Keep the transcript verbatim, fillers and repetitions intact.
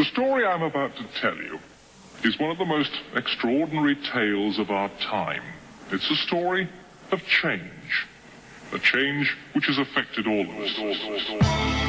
story I'm about to tell you is one of the most extraordinary tales of our time. It's a story of change, a change which has affected all of us.